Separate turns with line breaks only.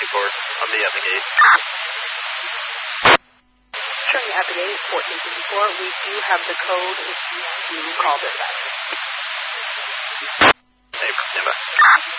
report. I'll be at the gate.
Showing at the gate, 1454. We do have the code if you call this back.
Stand by.